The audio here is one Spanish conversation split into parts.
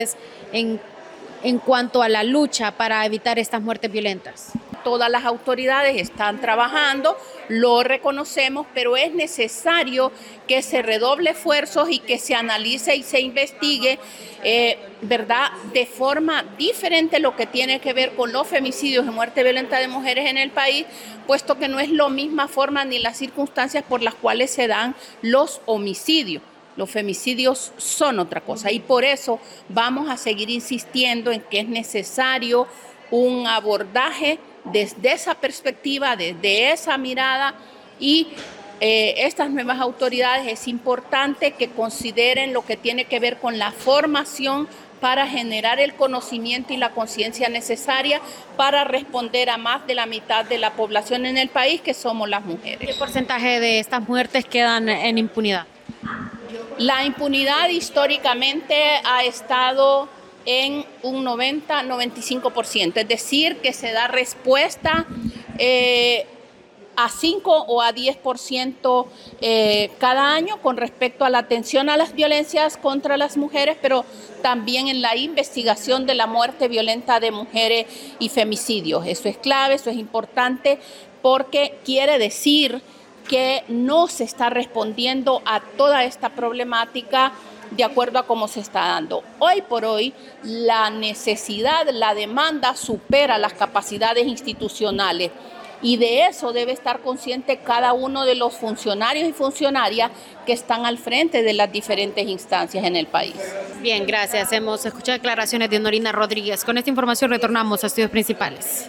en, en cuanto a la lucha para evitar estas muertes violentas? Todas las autoridades están trabajando, lo reconocemos, pero es necesario que se redoble esfuerzos y que se analice y se investigue, ¿verdad?, de forma diferente lo que tiene que ver con los femicidios y muerte violenta de mujeres en el país, puesto que no es la misma forma ni las circunstancias por las cuales se dan los homicidios. Los femicidios son otra cosa y por eso vamos a seguir insistiendo en que es necesario un abordaje desde esa perspectiva, desde esa mirada y estas nuevas autoridades es importante que consideren lo que tiene que ver con la formación para generar el conocimiento y la conciencia necesaria para responder a más de la mitad de la población en el país, que somos las mujeres. ¿Qué porcentaje de estas muertes quedan en impunidad? La impunidad históricamente ha estado en un 90-95%, es decir, que se da respuesta a 5 o a 10% cada año con respecto a la atención a las violencias contra las mujeres, pero también en la investigación de la muerte violenta de mujeres y femicidios. Eso es clave, eso es importante, porque quiere decir que no se está respondiendo a toda esta problemática de acuerdo a cómo se está dando. Hoy por hoy, la necesidad, la demanda supera las capacidades institucionales y de eso debe estar consciente cada uno de los funcionarios y funcionarias que están al frente de las diferentes instancias en el país. Bien, gracias. Hemos escuchado declaraciones de Honorina Rodríguez. Con esta información retornamos a estudios principales.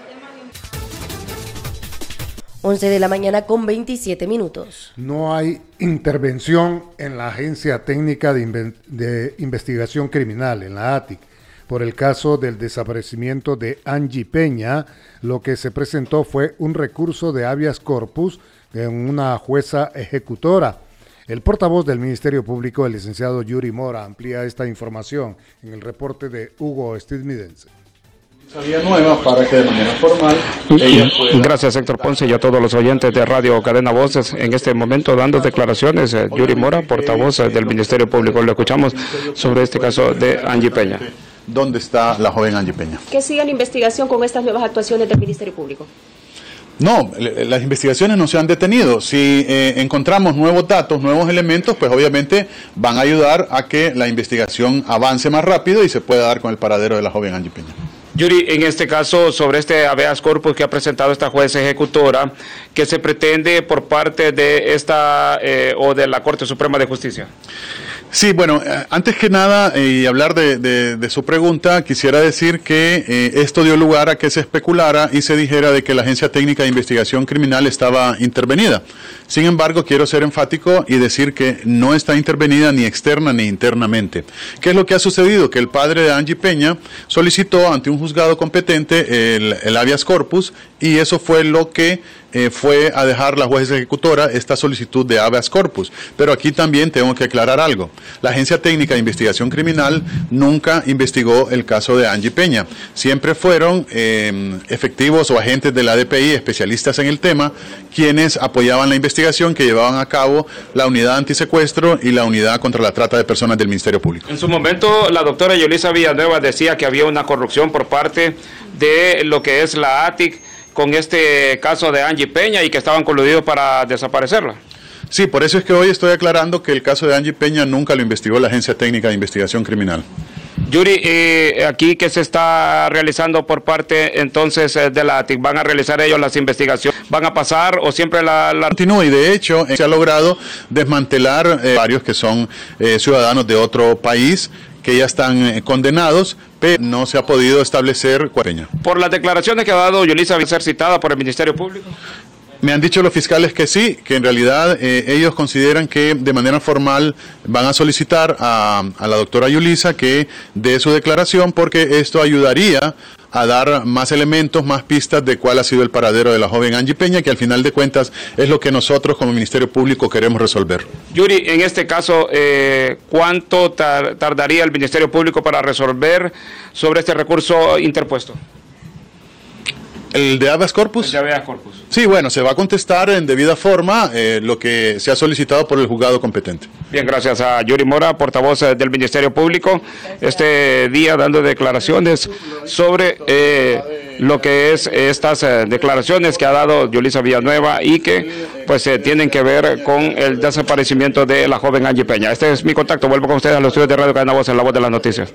11 de la mañana con 27 minutos. No hay intervención en la Agencia Técnica de Investigación Criminal, en la ATIC, por el caso del desaparecimiento de Angie Peña. Lo que se presentó fue un recurso de habeas corpus en una jueza ejecutora. El portavoz del Ministerio Público, el licenciado Yuri Mora, amplía esta información en el reporte de Hugo Stidmidense. Nueva para que de manera formal ella pueda... Gracias, Héctor Ponce, y a todos los oyentes de Radio Cadena Voces. En este momento dando declaraciones, Yuri Mora, portavoz del Ministerio Público. Lo escuchamos sobre este caso de Angie Peña. ¿Dónde está la joven Angie Peña? ¿Que siga la investigación con estas nuevas actuaciones del Ministerio Público? No, las investigaciones no se han detenido. Si encontramos nuevos datos, nuevos elementos, pues obviamente van a ayudar a que la investigación avance más rápido y se pueda dar con el paradero de la joven Angie Peña. Yuri, en este caso, sobre este habeas corpus que ha presentado esta jueza ejecutora, ¿qué se pretende por parte de esta o de la Corte Suprema de Justicia? Sí, bueno, antes que nada, y hablar de su pregunta, quisiera decir que esto dio lugar a que se especulara y se dijera de que la Agencia Técnica de Investigación Criminal estaba intervenida. Sin embargo, quiero ser enfático y decir que no está intervenida ni externa ni internamente. ¿Qué es lo que ha sucedido? Que el padre de Angie Peña solicitó ante un juzgado competente el habeas corpus y eso fue lo que fue a dejar la jueza ejecutora esta solicitud de habeas corpus. Pero aquí también tengo que aclarar algo. La Agencia Técnica de Investigación Criminal nunca investigó el caso de Angie Peña. Siempre fueron efectivos o agentes de la DPI, especialistas en el tema, quienes apoyaban la investigación que llevaban a cabo la unidad antisecuestro y la unidad contra la trata de personas del Ministerio Público. En su momento, la doctora Yulisa Villanueva decía que había una corrupción por parte de lo que es la ATIC con este caso de Angie Peña y que estaban coludidos para desaparecerla. Sí, por eso es que hoy estoy aclarando que el caso de Angie Peña nunca lo investigó la Agencia Técnica de Investigación Criminal. Yuri, aquí que se está realizando por parte entonces de la ATIC, ¿van a realizar ellos las investigaciones? ¿Van a pasar o siempre la... Continúa y de hecho se ha logrado desmantelar varios que son ciudadanos de otro país que ya están condenados, pero no se ha podido establecer Peña. Por las declaraciones que ha dado Yulisa, ¿va a ser citada por el Ministerio Público? Me han dicho los fiscales que sí, que en realidad ellos consideran que de manera formal van a solicitar a la doctora Yulisa que dé su declaración porque esto ayudaría a dar más elementos, más pistas de cuál ha sido el paradero de la joven Angie Peña, que al final de cuentas es lo que nosotros como Ministerio Público queremos resolver. Yuri, en este caso, ¿cuánto tardaría el Ministerio Público para resolver sobre este recurso interpuesto? ¿El de habeas corpus? El de habeas corpus. Sí, bueno, se va a contestar en debida forma lo que se ha solicitado por el juzgado competente. Bien, gracias a Yuri Mora, portavoz del Ministerio Público, este día dando declaraciones sobre lo que es estas declaraciones que ha dado Yulisa Villanueva y que pues tienen que ver con el desaparecimiento de la joven Angie Peña. Este es mi contacto, vuelvo con ustedes a los estudios de Radio Cadena Voz en La Voz de las Noticias.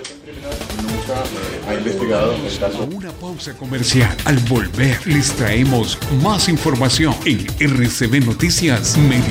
Ha investigado el caso. Una pausa comercial. Al volver les traemos más información en RCB Noticias Media.